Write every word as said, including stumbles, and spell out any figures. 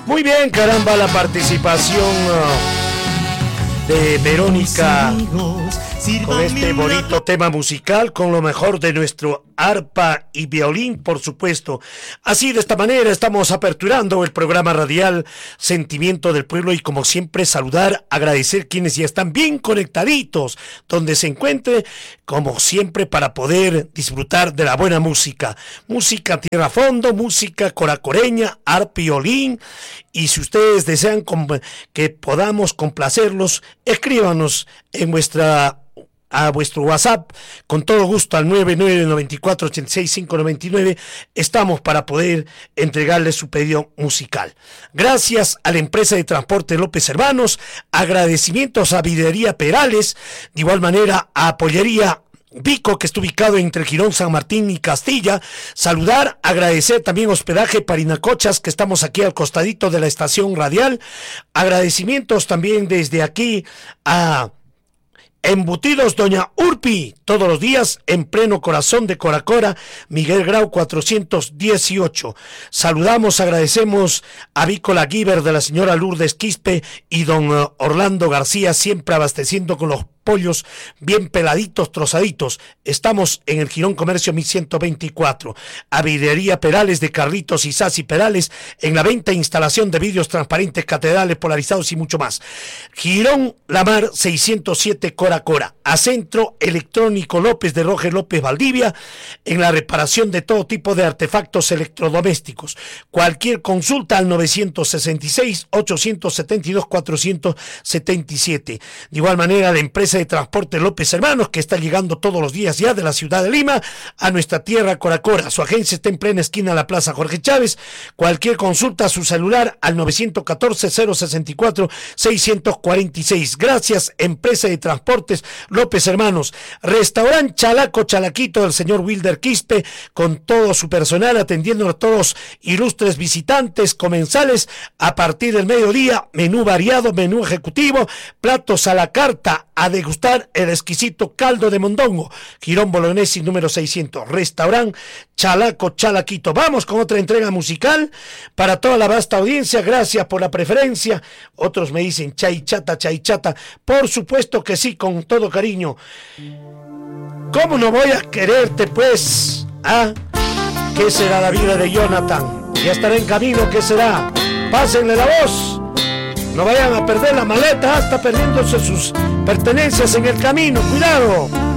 Muy bien, caramba, la participación uh, de Verónica con este bonito tema musical, con lo mejor de nuestro arpa y violín, por supuesto. Así, de esta manera, estamos aperturando el programa radial Sentimiento del Pueblo y, como siempre, saludar, agradecer quienes ya están bien conectaditos, donde se encuentre, como siempre, para poder disfrutar de la buena música. Música tierra fondo, música coracoreña, arpa y violín. Y si ustedes desean que podamos complacerlos, escríbanos en vuestra a vuestro WhatsApp, con todo gusto, al nueve nueve nueve cuatro ocho seis cinco nueve nueve. Estamos para poder entregarles su pedido musical. Gracias a la empresa de transporte López Hermanos, agradecimientos a Videría Perales, de igual manera a Pollería Vico, que está ubicado entre Girón, San Martín y Castilla. Saludar, agradecer también hospedaje Parinacochas, que estamos aquí al costadito de la estación radial. Agradecimientos también desde aquí a Embutidos Doña Urpi, todos los días en pleno corazón de Coracora, Miguel Grau cuatrocientos dieciocho. Saludamos, agradecemos a Vícola Giver de la señora Lourdes Quispe y don Orlando García, siempre abasteciendo con los pollos bien peladitos, trozaditos. Estamos en el Girón Comercio mil ciento veinticuatro. A Videría Perales de Carlitos y Sasi Perales, en la venta e instalación de vidrios transparentes, catedrales polarizados y mucho más. Girón Lamar seiscientos siete Coracora. A Centro Electrónico López de Roger López Valdivia, en la reparación de todo tipo de artefactos electrodomésticos. Cualquier consulta al novecientos sesenta y seis, ochocientos setenta y dos, cuatrocientos setenta y siete. De igual manera, la empresa de transporte López Hermanos, que está llegando todos los días ya de la ciudad de Lima a nuestra tierra Coracora. Su agencia está en plena esquina de la Plaza Jorge Chávez. Cualquier consulta a su celular al nueve uno cuatro, cero seis cuatro, seis cuatro seis. Gracias, empresa de transportes López Hermanos. Restaurante Chalaco Chalaquito del señor Wilder Quispe, con todo su personal atendiendo a todos ilustres visitantes comensales a partir del mediodía. Menú variado, menú ejecutivo, platos a la carta, a degustar el exquisito caldo de mondongo. Girón Bolognesi número seiscientos. Restaurante Chalaco Chalaquito. Vamos con otra entrega musical para toda la vasta audiencia. Gracias por la preferencia. Otros me dicen chaichata, chaichata. Por supuesto que sí, con todo cariño. ¿Cómo no voy a quererte, pues? ¿Ah? ¿Qué será la vida de Jonathan? Ya estará en camino. ¿Qué será? Pásenle la voz. No vayan a perder la maleta, está perdiéndose sus pertenencias en el camino. ¡Cuidado!